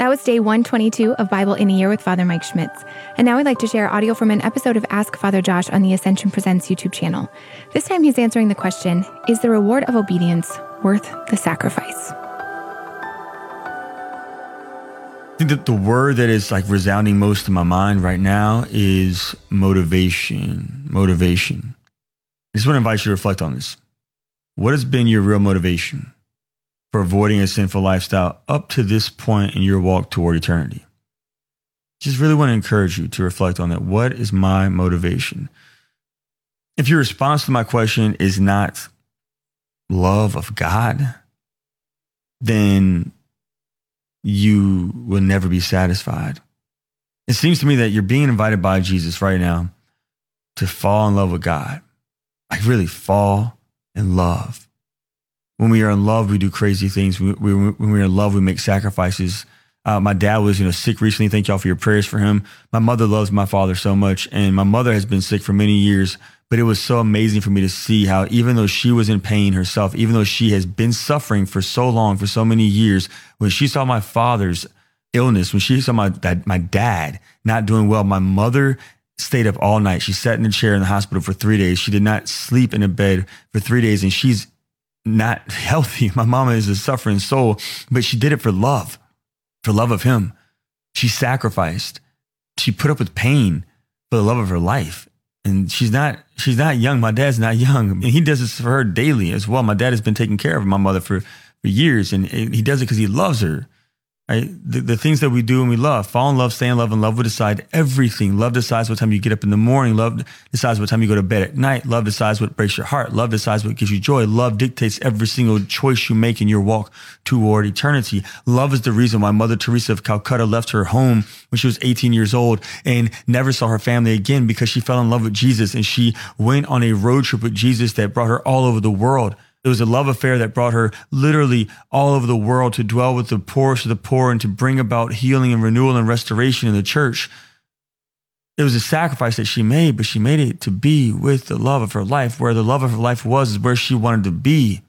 That was day 122 of Bible in a Year with Father Mike Schmitz. And now I'd like to share audio from an episode of Ask Father Josh on the Ascension Presents YouTube channel. This time he's answering the question, is the reward of obedience worth the sacrifice? I think that the word that is like resounding most in my mind right now is motivation. Motivation. I just want to invite you to reflect on this. What has been your real motivation for avoiding a sinful lifestyle up to this point in your walk toward eternity? Just really want to encourage you to reflect on that. What is my motivation? If your response to my question is not love of God, then you will never be satisfied. It seems to me that you're being invited by Jesus right now to fall in love with God. Like really fall in love. When we are in love, we do crazy things. When we're in love, we make sacrifices. My dad was, sick recently. Thank y'all for your prayers for him. My mother loves my father so much, and my mother has been sick for many years. But it was so amazing for me to see how, even though she was in pain herself, even though she has been suffering for so long, for so many years, when she saw my father's illness, when she saw my dad not doing well, my mother stayed up all night. She sat in a chair in the hospital for 3 days. She did not sleep in a bed for 3 days, and she's not healthy. My mama is a suffering soul, but she did it for love of him. She sacrificed. She put up with pain for the love of her life. And she's not young. My dad's not young. And he does this for her daily as well. My dad has been taking care of my mother for years, and he does it because he loves her. Right? The things that we do and we love, fall in love, stay in love, and love will decide everything. Love decides what time you get up in the morning. Love decides what time you go to bed at night. Love decides what breaks your heart. Love decides what gives you joy. Love dictates every single choice you make in your walk toward eternity. Love is the reason why Mother Teresa of Calcutta left her home when she was 18 years old and never saw her family again, because she fell in love with Jesus, and she went on a road trip with Jesus that brought her all over the world. It was a love affair that brought her literally all over the world to dwell with the poorest of the poor and to bring about healing and renewal and restoration in the church. It was a sacrifice that she made, but she made it to be with the love of her life. Where the love of her life was is where she wanted to be.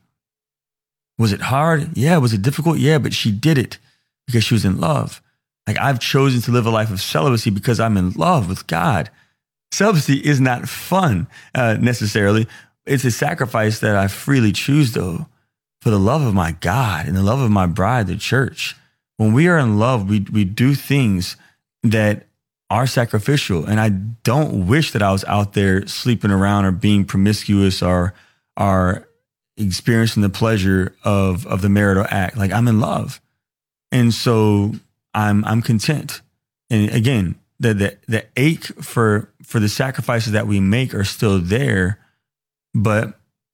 Was it hard? Yeah. Was it difficult? Yeah, but she did it because she was in love. Like, I've chosen to live a life of celibacy because I'm in love with God. Celibacy is not fun necessarily. It's a sacrifice that I freely choose, though, for the love of my God and the love of my bride, the church. When we are in love, we do things that are sacrificial. And I don't wish that I was out there sleeping around or being promiscuous or experiencing the pleasure of the marital act. Like, I'm in love. And so I'm content. And again, the ache for the sacrifices that we make are still there. But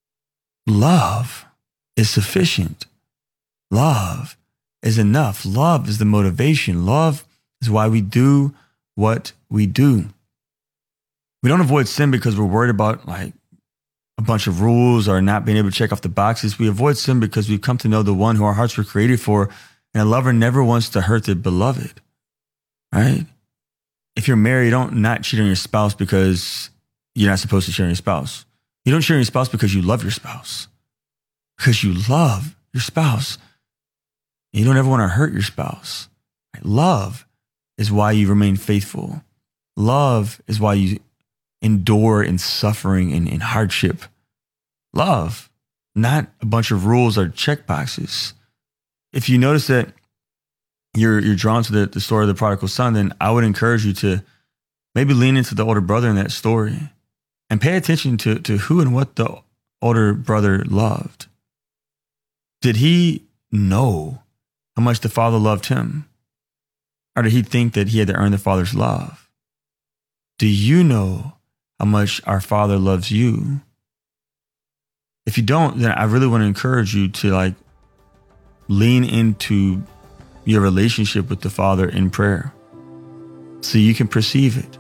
love is sufficient. Love is enough. Love is the motivation. Love is why we do what we do. We don't avoid sin because we're worried about like a bunch of rules or not being able to check off the boxes. We avoid sin because we've come to know the one who our hearts were created for. And a lover never wants to hurt their beloved, right? If you're married, you don't not cheat on your spouse because you're not supposed to cheat on your spouse. You don't cheat on your spouse because you love your spouse. Because you love your spouse. And you don't ever want to hurt your spouse. Right? Love is why you remain faithful. Love is why you endure in suffering and in hardship. Love, not a bunch of rules or check boxes. If you notice that you're drawn to the story of the prodigal son, then I would encourage you to maybe lean into the older brother in that story. And pay attention to who and what the older brother loved. Did he know how much the father loved him? Or did he think that he had to earn the father's love? Do you know how much our Father loves you? If you don't, then I really want to encourage you to lean into your relationship with the Father in prayer so you can perceive it.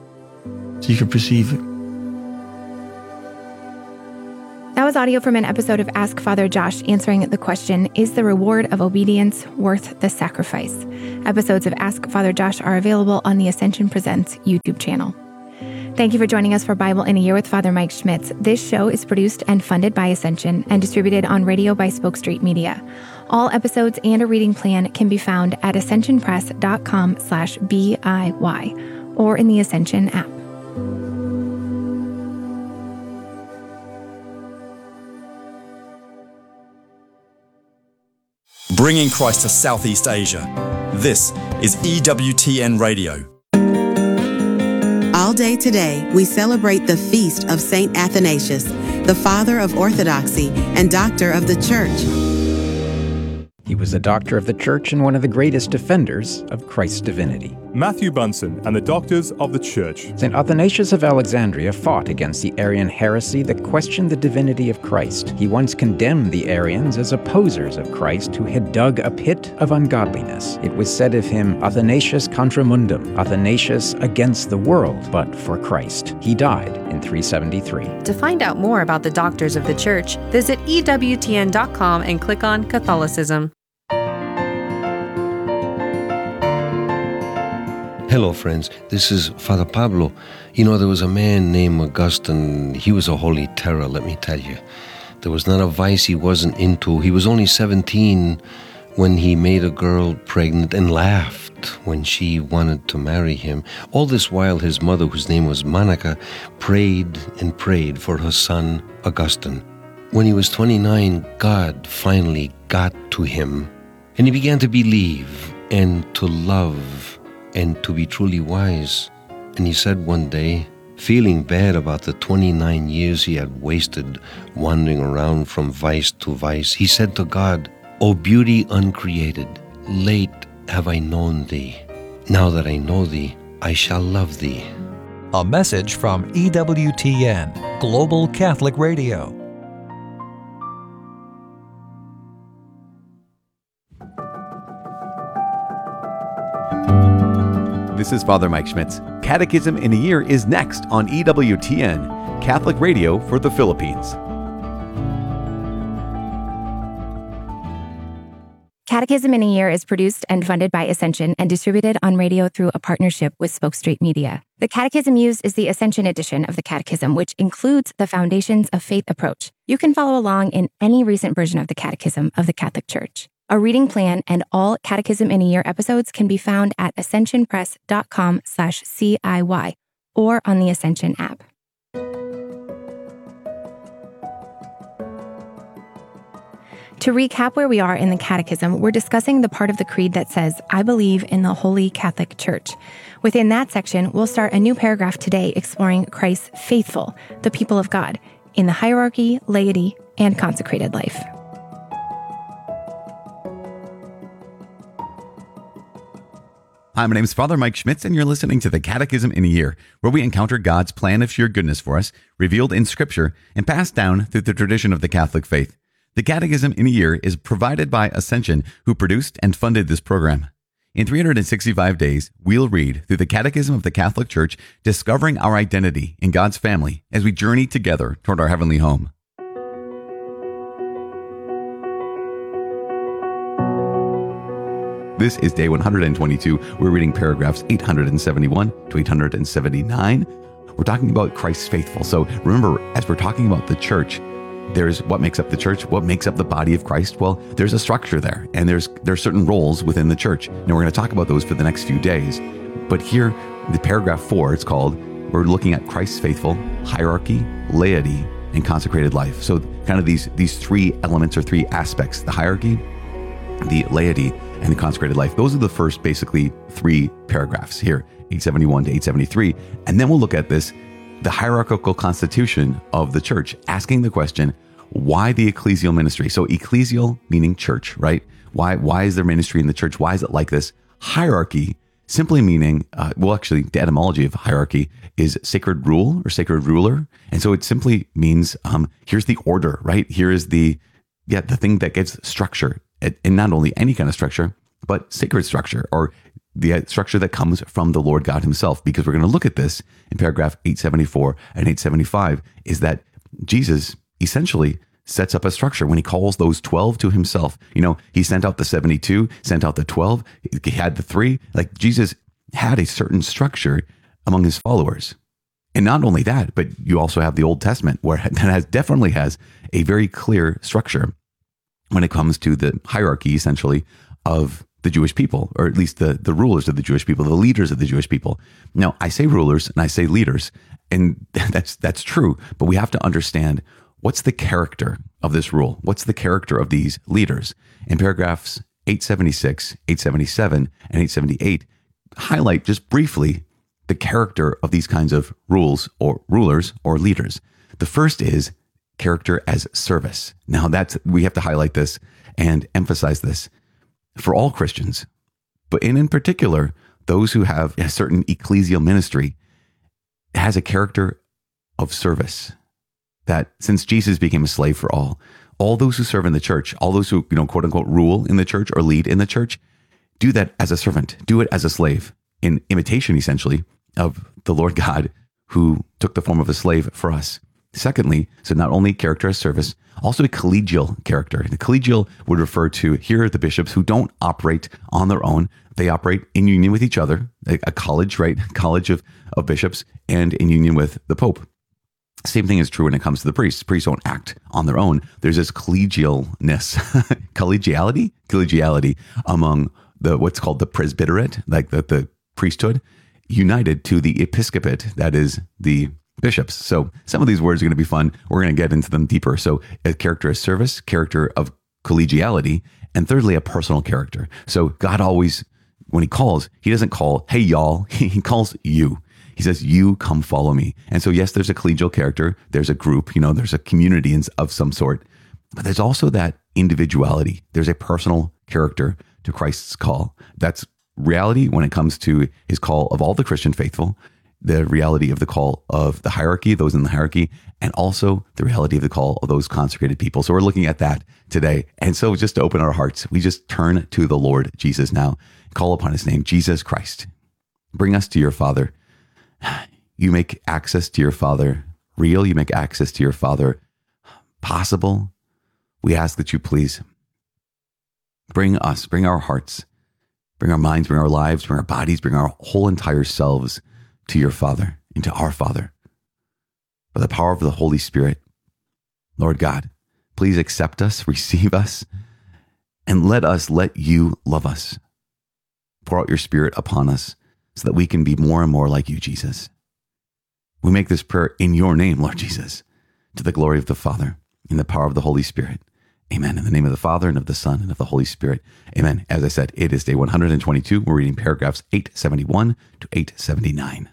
That was audio from an episode of Ask Father Josh answering the question, is the reward of obedience worth the sacrifice? Episodes of Ask Father Josh are available on the Ascension Presents YouTube channel. Thank you for joining us for Bible in a Year with Father Mike Schmitz. This show is produced and funded by Ascension and distributed on radio by Spoke Street Media. All episodes and a reading plan can be found at ascensionpress.com/BIY or in the Ascension app. Bringing Christ to Southeast Asia. This is EWTN Radio. All day today, we celebrate the feast of Saint Athanasius, the father of Orthodoxy and doctor of the Church. He was a doctor of the Church and one of the greatest defenders of Christ's divinity. Matthew Bunson and the Doctors of the Church. St. Athanasius of Alexandria fought against the Arian heresy that questioned the divinity of Christ. He once condemned the Arians as opposers of Christ who had dug a pit of ungodliness. It was said of him, Athanasius contra mundum, Athanasius against the world, but for Christ. He died in 373. To find out more about the Doctors of the Church, visit EWTN.com and click on Catholicism. Hello, friends. This is Father Pablo. You know, there was a man named Augustine. He was a holy terror, let me tell you. There was not a vice he wasn't into. He was only 17 when he made a girl pregnant and laughed when she wanted to marry him. All this while, his mother, whose name was Monica, prayed and prayed for her son, Augustine. When he was 29, God finally got to him, and he began to believe and to love and to be truly wise. And he said one day, feeling bad about the 29 years he had wasted wandering around from vice to vice, he said to God, O beauty uncreated, late have I known thee. Now that I know thee, I shall love thee. A message from EWTN, Global Catholic Radio. This is Father Mike Schmitz. Catechism in a Year is next on EWTN, Catholic Radio for the Philippines. Catechism in a Year is produced and funded by Ascension and distributed on radio through a partnership with Spoke Street Media. The catechism used is the Ascension edition of the Catechism, which includes the Foundations of Faith approach. You can follow along in any recent version of the Catechism of the Catholic Church. A reading plan and all Catechism in a Year episodes can be found at ascensionpress.com/CIY or on the Ascension app. To recap where we are in the Catechism, we're discussing the part of the Creed that says, I believe in the Holy Catholic Church. Within that section, we'll start a new paragraph today exploring Christ's faithful, the people of God, in the hierarchy, laity, and consecrated life. Hi, my name is Father Mike Schmitz, and you're listening to the Catechism in a Year, where we encounter God's plan of sheer goodness for us, revealed in Scripture, and passed down through the tradition of the Catholic faith. The Catechism in a Year is provided by Ascension, who produced and funded this program. In 365 days, we'll read through the Catechism of the Catholic Church, discovering our identity in God's family as we journey together toward our heavenly home. This is day 122. We're reading paragraphs 871 to 879. We're talking about Christ's faithful. So remember, as we're talking about the church, there's what makes up the church, what makes up the body of Christ. Well, there's a structure there, and there's certain roles within the church. Now, we're going to talk about those for the next few days. But here, the paragraph 4, it's called, we're looking at Christ's faithful, hierarchy, laity, and consecrated life. So kind of these three elements or three aspects, the hierarchy, the laity, and the consecrated life. Those are the first, basically, three paragraphs here, 871 to 873. And then we'll look at this, the hierarchical constitution of the church, asking the question, why the ecclesial ministry? So ecclesial meaning church, right? Why is there ministry in the church? Why is it like this? Hierarchy simply meaning, actually, the etymology of hierarchy is sacred rule or sacred ruler. And so it simply means, here's the order, right? Here is the thing that gives structure. And not only any kind of structure, but sacred structure, or the structure that comes from the Lord God himself. Because we're going to look at this in paragraph 874 and 875, is that Jesus essentially sets up a structure when he calls those 12 to himself. You know, he sent out the 72, sent out the 12, he had the 3. Like, Jesus had a certain structure among his followers. And not only that, but you also have the Old Testament, where that definitely has a very clear structure. when it comes to the hierarchy, essentially, of the Jewish people, or at least the rulers of the Jewish people, the leaders of the Jewish people. Now, I say rulers and I say leaders, and that's true, but we have to understand what's the character of this rule? What's the character of these leaders? In paragraphs 876, 877, and 878, highlight just briefly the character of these kinds of rules or rulers or leaders. The first is character as service. Now we have to highlight this and emphasize this for all Christians, but in particular, those who have a certain ecclesial ministry has a character of service. That since Jesus became a slave for all those who serve in the church, all those who, quote unquote, rule in the church or lead in the church, do that as a servant, do it as a slave, in imitation, essentially, of the Lord God who took the form of a slave for us. Secondly, so not only character as service, also a collegial character. The collegial would refer to, here are the bishops who don't operate on their own. They operate in union with each other, a college, right? College of bishops, and in union with the Pope. Same thing is true when it comes to the priests. Priests don't act on their own. There's this collegialness, collegiality among what's called the presbyterate, like the priesthood, united to the episcopate, that is the bishops. So some of these words are going to be fun. We're going to get into them deeper. So a character of service, character of collegiality, and thirdly, a personal character. So God always, when he calls, he doesn't call, hey, y'all, he calls you. He says, you come follow me. And so, yes, there's a collegial character. There's a group, there's a community of some sort, but there's also that individuality. There's a personal character to Christ's call. That's reality when it comes to his call of all the Christian faithful, the reality of the call of the hierarchy, those in the hierarchy, and also the reality of the call of those consecrated people. So we're looking at that today. And so just to open our hearts, we just turn to the Lord Jesus now, call upon his name, Jesus Christ. Bring us to your Father. You make access to your Father real. You make access to your Father possible. We ask that you please bring us, bring our hearts, bring our minds, bring our lives, bring our bodies, bring our whole entire selves to your Father, into our Father. By the power of the Holy Spirit, Lord God, please accept us, receive us, and let you love us. Pour out your Spirit upon us so that we can be more and more like you, Jesus. We make this prayer in your name, Lord Jesus, to the glory of the Father, in the power of the Holy Spirit. Amen. In the name of the Father, and of the Son, and of the Holy Spirit. Amen. As I said, it is day 122. We're reading paragraphs 871 to 879.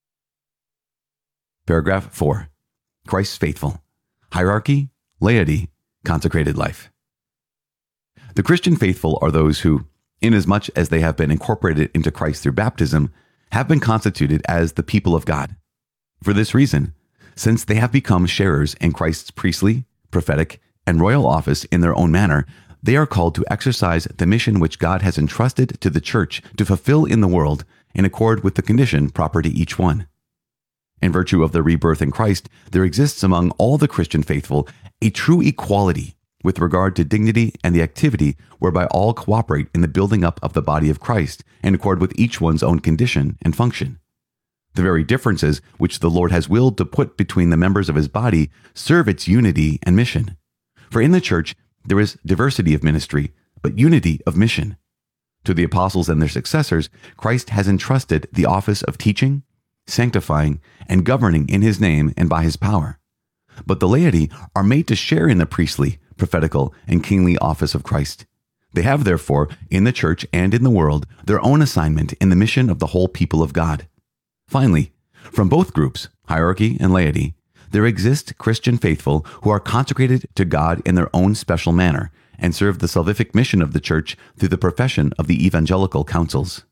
Paragraph 4. Christ's faithful. Hierarchy, laity, consecrated life. The Christian faithful are those who, inasmuch as they have been incorporated into Christ through baptism, have been constituted as the people of God. For this reason, since they have become sharers in Christ's priestly, prophetic, and royal office in their own manner, they are called to exercise the mission which God has entrusted to the church to fulfill in the world in accord with the condition proper to each one. In virtue of the rebirth in Christ, there exists among all the Christian faithful a true equality with regard to dignity and the activity whereby all cooperate in the building up of the body of Christ in accord with each one's own condition and function. The very differences which the Lord has willed to put between the members of his body serve its unity and mission. For in the church, there is diversity of ministry, but unity of mission. To the apostles and their successors, Christ has entrusted the office of teaching, sanctifying, and governing in his name and by his power. But the laity are made to share in the priestly, prophetical, and kingly office of Christ. They have, therefore, in the church and in the world, their own assignment in the mission of the whole people of God. Finally, from both groups, hierarchy and laity, there exist Christian faithful who are consecrated to God in their own special manner and serve the salvific mission of the church through the profession of the evangelical counsels.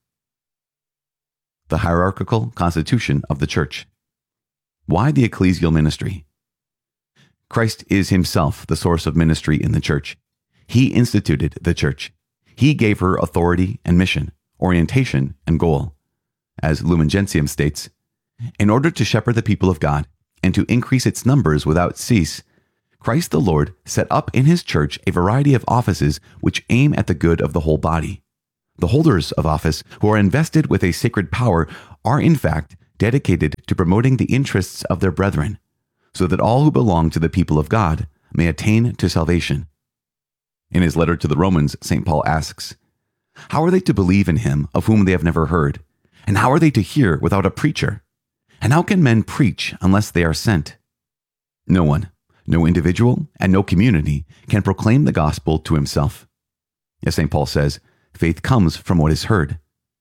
The hierarchical constitution of the church. Why the ecclesial ministry? Christ is himself the source of ministry in the church. He instituted the church. He gave her authority and mission, orientation and goal. As Lumen Gentium states, in order to shepherd the people of God and to increase its numbers without cease, Christ the Lord set up in his church a variety of offices which aim at the good of the whole body. The holders of office who are invested with a sacred power are in fact dedicated to promoting the interests of their brethren, so that all who belong to the people of God may attain to salvation. In his letter to the Romans, St. Paul asks, "How are they to believe in him of whom they have never heard? And how are they to hear without a preacher? And how can men preach unless they are sent?" No one, no individual, and no community can proclaim the gospel to himself. As St. Paul says, faith comes from what is heard.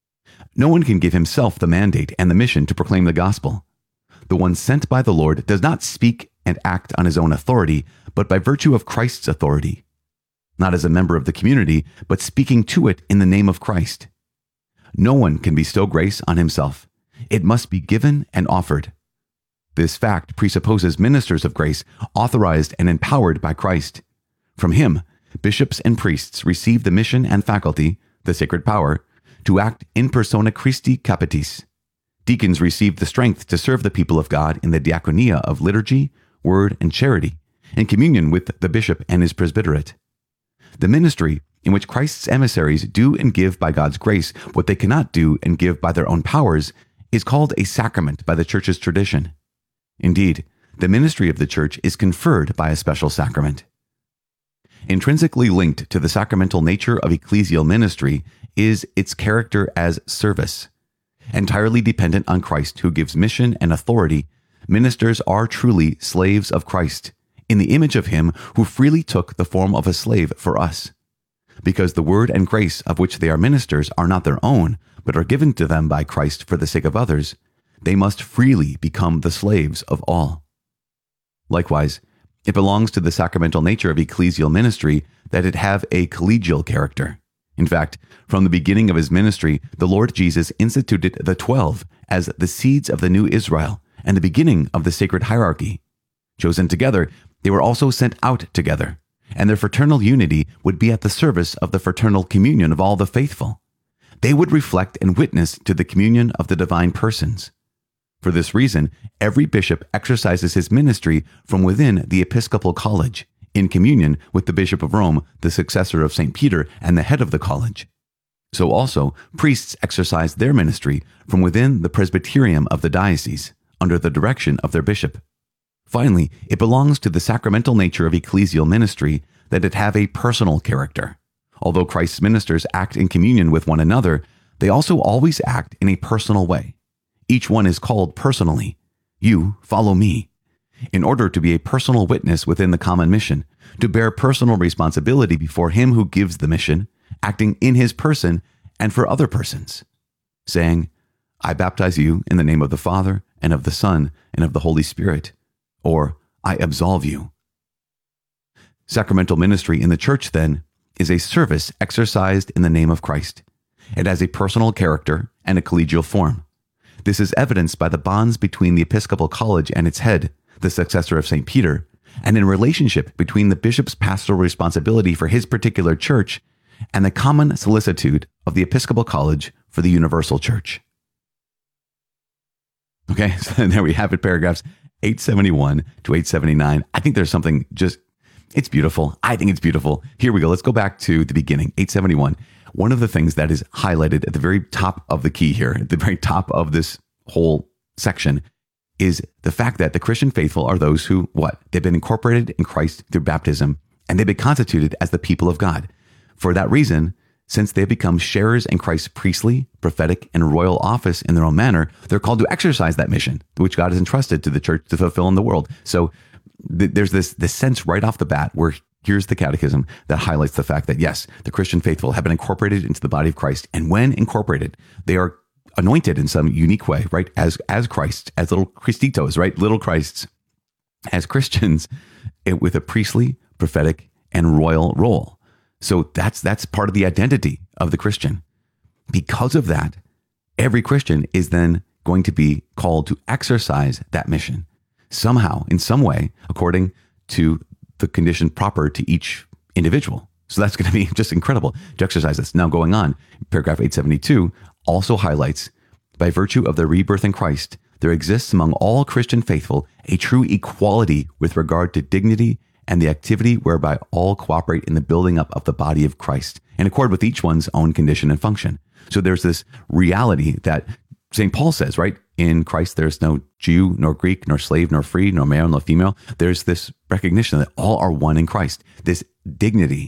No one can give himself the mandate and the mission to proclaim the gospel. The one sent by the Lord does not speak and act on his own authority, but by virtue of Christ's authority. Not as a member of the community, but speaking to it in the name of Christ. No one can bestow grace on himself. It must be given and offered. This fact presupposes ministers of grace authorized and empowered by Christ. From him, bishops and priests receive the mission and faculty, the sacred power, to act in persona Christi Capitis. Deacons receive the strength to serve the people of God in the diaconia of liturgy, word, and charity, in communion with the bishop and his presbyterate. The ministry in which Christ's emissaries do and give by God's grace what they cannot do and give by their own powers is called a sacrament by the Church's tradition. Indeed, the ministry of the Church is conferred by a special sacrament. Intrinsically linked to the sacramental nature of ecclesial ministry is its character as service. Entirely dependent on Christ, who gives mission and authority, ministers are truly slaves of Christ, in the image of him who freely took the form of a slave for us. Because the word and grace of which they are ministers are not their own, but are given to them by Christ for the sake of others, they must freely become the slaves of all. Likewise, it belongs to the sacramental nature of ecclesial ministry that it have a collegial character. In fact, from the beginning of his ministry, the Lord Jesus instituted the 12 as the seeds of the new Israel and the beginning of the sacred hierarchy. Chosen together, they were also sent out together, and their fraternal unity would be at the service of the fraternal communion of all the faithful. They would reflect and witness to the communion of the divine persons. For this reason, every bishop exercises his ministry from within the episcopal college, in communion with the Bishop of Rome, the successor of St. Peter and the head of the college. So also, priests exercise their ministry from within the presbyterium of the diocese, under the direction of their bishop. Finally, it belongs to the sacramental nature of ecclesial ministry that it have a personal character. Although Christ's ministers act in communion with one another, they also always act in a personal way. Each one is called personally. You follow me. In order to be a personal witness within the common mission, to bear personal responsibility before him who gives the mission, acting in his person and for other persons, saying, "I baptize you in the name of the Father and of the Son and of the Holy Spirit," or "I absolve you." Sacramental ministry in the Church, then, is a service exercised in the name of Christ. It has a personal character and a collegial form. This is evidenced by the bonds between the Episcopal College and its head, the successor of St. Peter, and in relationship between the bishop's pastoral responsibility for his particular church and the common solicitude of the Episcopal College for the universal church. Okay, so there we have it, paragraphs 871 to 879. I think there's something it's beautiful. I think it's beautiful. Here we go. Let's go back to the beginning, 871. One of the things that is highlighted at the very top of the key here, at the very top of this whole section, is the fact that the Christian faithful are those who, what? They've been incorporated in Christ through baptism, and they've been constituted as the people of God. For that reason, since they've become sharers in Christ's priestly, prophetic, and royal office in their own manner, they're called to exercise that mission, which God has entrusted to the church to fulfill in the world. So there's this sense right off the bat where here's the catechism that highlights the fact that, yes, the Christian faithful have been incorporated into the body of Christ. And when incorporated, they are anointed in some unique way, right? As Christ, as little Christitos, right? Little Christs, as Christians, with a priestly, prophetic, and royal role. So that's part of the identity of the Christian. Because of that, every Christian is then going to be called to exercise that mission somehow, in some way, according to the condition proper to each individual. So that's going to be just incredible to exercise this. Now, going on, paragraph 872 also highlights, by virtue of the rebirth in Christ, there exists among all Christian faithful a true equality with regard to dignity and the activity whereby all cooperate in the building up of the body of Christ, in accord with each one's own condition and function. So there's this reality that St. Paul says, right? In Christ, there's no Jew, nor Greek, nor slave, nor free, nor male, nor female. There's this recognition that all are one in Christ. This dignity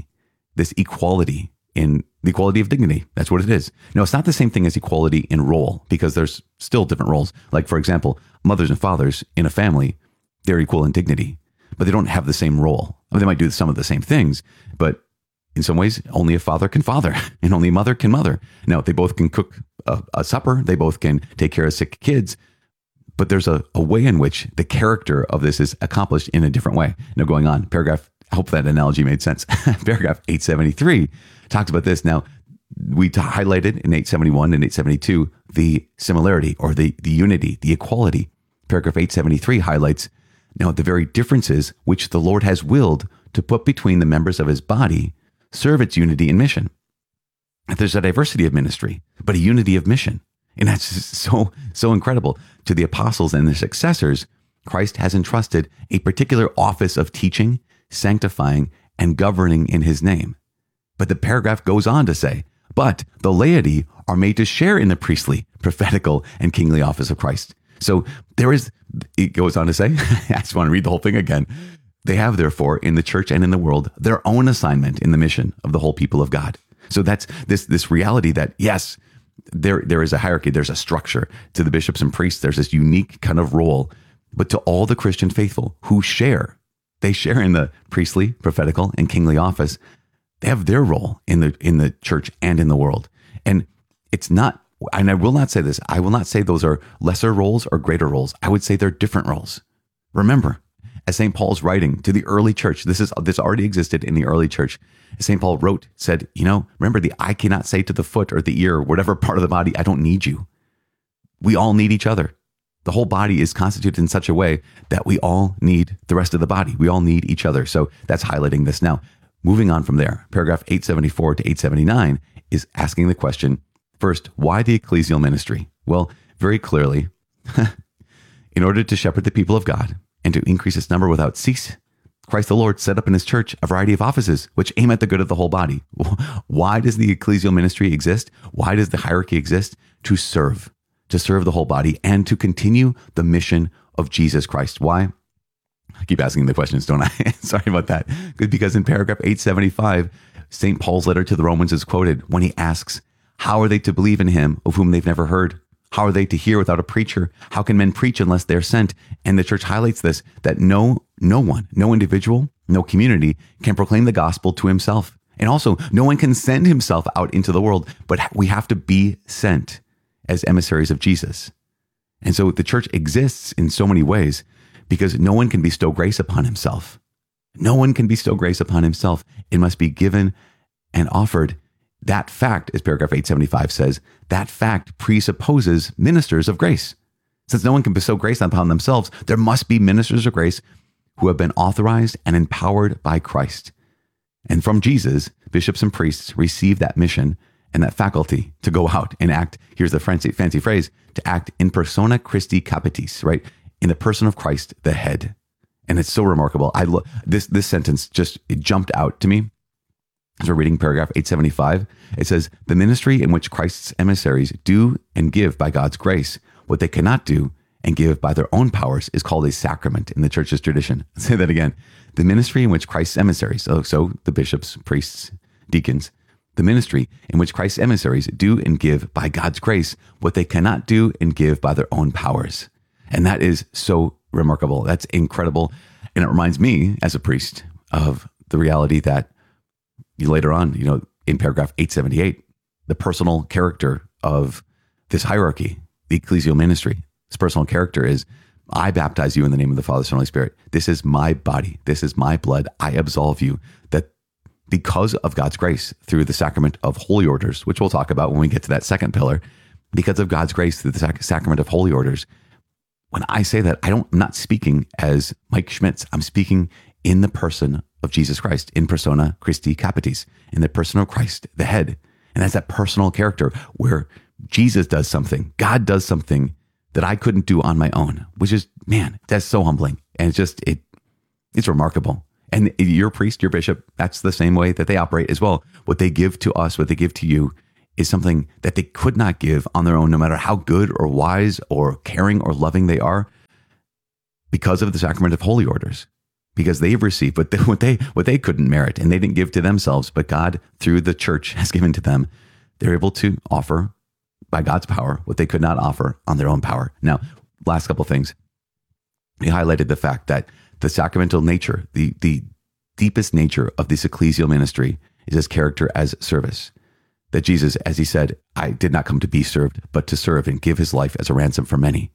this equality in the equality of dignity. That's what it is. No, it's not the same thing as equality in role, because there's still different roles. Like, for example, mothers and fathers in a family, they're equal in dignity, but they don't have the same role. I mean, they might do some of the same things, but in some ways, only a father can father and only a mother can mother. Now, they both can cook a supper. They both can take care of sick kids. But there's a way in which the character of this is accomplished in a different way. Now, going on, I hope that analogy made sense. Paragraph 873 talks about this. Now, we highlighted in 871 and 872 the similarity or the unity, the equality. Paragraph 873 highlights now the very differences which the Lord has willed to put between the members of his body serve its unity and mission. There's a diversity of ministry, but a unity of mission. And that's so incredible. To the apostles and their successors, Christ has entrusted a particular office of teaching, sanctifying, and governing in his name. But the paragraph goes on to say, but the laity are made to share in the priestly, prophetical, and kingly office of Christ. So it goes on to say, I just want to read the whole thing again. They have, therefore, in the church and in the world, their own assignment in the mission of the whole people of God. So that's this reality that, yes, there is a hierarchy, there's a structure. To the bishops and priests, there's this unique kind of role. But to all the Christian faithful who they share in the priestly, prophetical, and kingly office. They have their role in the church and in the world. And it's not, and I will not say this, I will not say those are lesser roles or greater roles. I would say they're different roles. Remember, as St. Paul's writing to the early church, this already existed in the early church. St. Paul said, remember, the eye cannot say to the foot or the ear, or whatever part of the body, I don't need you. We all need each other. The whole body is constituted in such a way that we all need the rest of the body. We all need each other. So that's highlighting this. Now, moving on from there, paragraph 874 to 879 is asking the question, first, why the ecclesial ministry? Well, very clearly, in order to shepherd the people of God and to increase its number without cease, Christ the Lord set up in his church a variety of offices which aim at the good of the whole body. Why does the ecclesial ministry exist? Why does the hierarchy exist? To serve the whole body and to continue the mission of Jesus Christ. Why? I keep asking the questions, don't I? Sorry about that. Because in paragraph 875, St. Paul's letter to the Romans is quoted when he asks, how are they to believe in him of whom they've never heard? How are they to hear without a preacher? How can men preach unless they're sent? And the church highlights this, that no one, no individual, no community can proclaim the gospel to himself. And also, no one can send himself out into the world, but we have to be sent as emissaries of Jesus. And so the church exists in so many ways because no one can bestow grace upon himself. No one can bestow grace upon himself. It must be given and offered. That fact, as paragraph 875 says, that fact presupposes ministers of grace. Since no one can bestow grace upon themselves, there must be ministers of grace who have been authorized and empowered by Christ. And from Jesus, bishops and priests receive that mission and that faculty to go out and act, here's the fancy phrase, to act in persona Christi capitis, right? In the person of Christ, the head. And it's so remarkable. This sentence it jumped out to me. As we're reading paragraph 875, it says, the ministry in which Christ's emissaries do and give by God's grace what they cannot do and give by their own powers is called a sacrament in the church's tradition. I'll say that again. The ministry in which Christ's emissaries, so the bishops, priests, deacons, the ministry in which Christ's emissaries do and give by God's grace what they cannot do and give by their own powers. And that is so remarkable. That's incredible. And it reminds me as a priest of the reality that later on, in paragraph 878, the personal character of this hierarchy, the ecclesial ministry, this personal character is, I baptize you in the name of the Father, Son, and Holy Spirit. This is my body. This is my blood. I absolve you. That because of God's grace through the sacrament of holy orders, which we'll talk about when we get to that second pillar, because of God's grace through the sacrament of holy orders, when I say that, I'm not speaking as Mike Schmitz. I'm speaking in the person of Jesus Christ, in persona Christi capitis, in the person of Christ, the head. And that's that personal character where Jesus does something, God does something that I couldn't do on my own, which is, man, that's so humbling. And it's remarkable. And your priest, your bishop, that's the same way that they operate as well. What they give to us, what they give to you is something that they could not give on their own, no matter how good or wise or caring or loving they are, because of the sacrament of holy orders. because they've received what they couldn't merit and they didn't give to themselves, but God through the church has given to them. They're able to offer by God's power what they could not offer on their own power. Now, last couple of things. He highlighted the fact that the sacramental nature, the deepest nature of this ecclesial ministry is his character as service. That Jesus, as he said, I did not come to be served, but to serve and give his life as a ransom for many.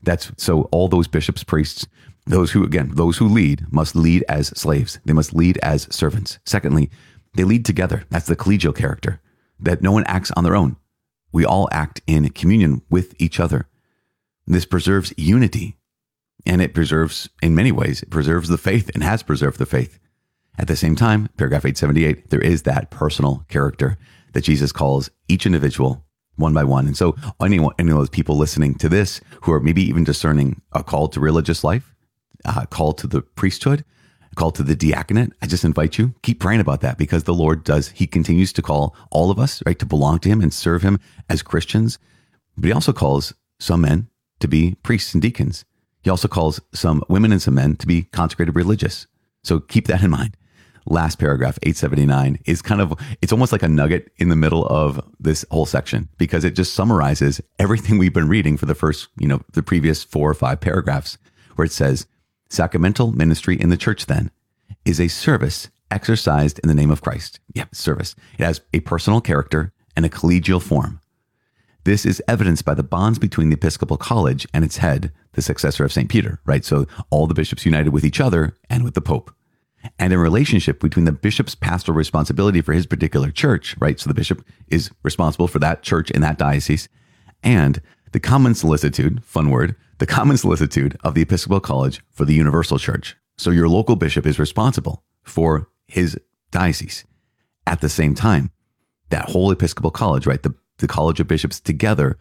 So all those bishops, priests, those who lead must lead as slaves. They must lead as servants. Secondly, they lead together. That's the collegial character, that no one acts on their own. We all act in communion with each other. This preserves unity, and it preserves, in many ways, it preserves the faith and has preserved the faith. At the same time, paragraph 878, there is that personal character that Jesus calls each individual one by one. And so any of those people listening to this who are maybe even discerning a call to religious life, a call to the priesthood, a call to the diaconate, I just invite you, keep praying about that, because the Lord he continues to call all of us, right, to belong to him and serve him as Christians. But he also calls some men to be priests and deacons. He also calls some women and some men to be consecrated religious. So keep that in mind. Last paragraph, 879, is it's almost like a nugget in the middle of this whole section, because it just summarizes everything we've been reading for the first, the previous 4 or 5 paragraphs, where it says, sacramental ministry in the church then is a service exercised in the name of Christ. Yep, service. It has a personal character and a collegial form. This is evidenced by the bonds between the Episcopal College and its head, the successor of St. Peter, right? So all the bishops united with each other and with the Pope. And in relationship between the bishop's pastoral responsibility for his particular church, right? So the bishop is responsible for that church in that diocese, and the common solicitude, fun word, the common solicitude of the Episcopal College for the universal church. So your local bishop is responsible for his diocese. At the same time, that whole Episcopal College, right? The College of Bishops together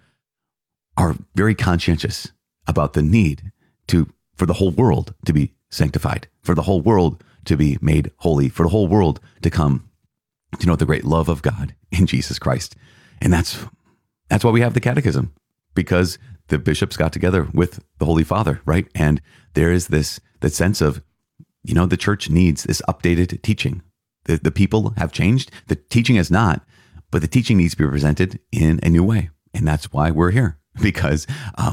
are very conscientious about the need for the whole world to be sanctified, for the whole world to be made holy, for the whole world to come to know the great love of God in Jesus Christ. And that's why we have the catechism, because the bishops got together with the Holy Father, right? And there is that sense of, the church needs this updated teaching. The people have changed. The teaching has not, but the teaching needs to be presented in a new way. And that's why we're here, because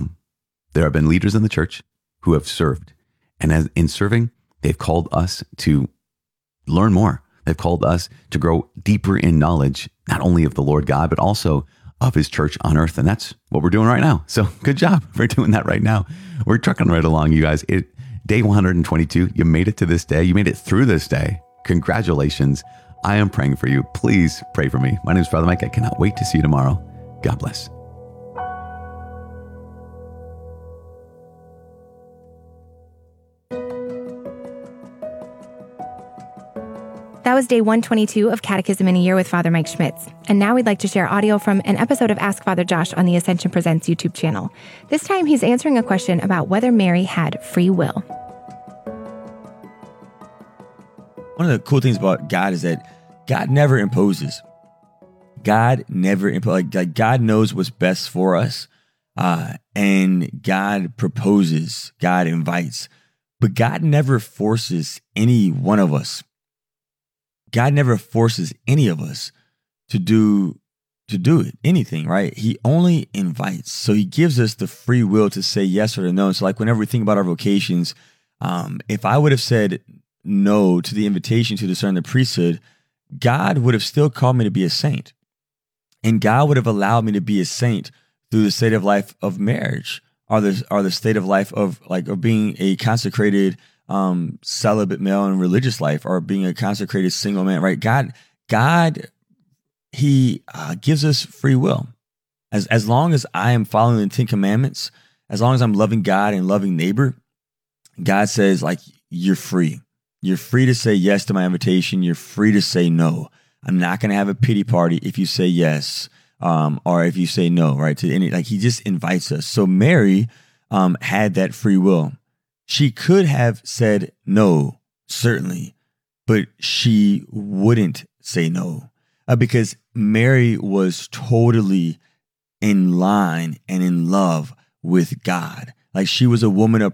there have been leaders in the church who have served. And as in serving, they've called us to learn more. They've called us to grow deeper in knowledge, not only of the Lord God, but also of his church on earth. And that's what we're doing right now. So good job for doing that right now. We're trucking right along, you guys. Day 122, you made it to this day. You made it through this day. Congratulations. I am praying for you. Please pray for me. My name is Father Mike. I cannot wait to see you tomorrow. God bless. That was day 122 of Catechism in a Year with Father Mike Schmitz. And now we'd like to share audio from an episode of Ask Father Josh on the Ascension Presents YouTube channel. This time he's answering a question about whether Mary had free will. One of the cool things about God is that God never imposes. God never imposes. Like God knows what's best for us. And God proposes, God invites. But God never forces any one of us. God never forces any of us to do it, anything, right? He only invites. So he gives us the free will to say yes or no. So like whenever we think about our vocations, if I would have said no to the invitation to discern the priesthood, God would have still called me to be a saint. And God would have allowed me to be a saint through the state of life of marriage or the state of life of being a consecrated celibate male in religious life, or being a consecrated single man, right? God, he gives us free will. As long as I am following the 10 Commandments, as long as I'm loving God and loving neighbor, God says, you're free. You're free to say yes to my invitation. You're free to say no. I'm not going to have a pity party if you say yes, or if you say no, right? To any, he just invites us. So Mary had that free will. She could have said no, certainly, but she wouldn't say no because Mary was totally in line and in love with God. She was a woman of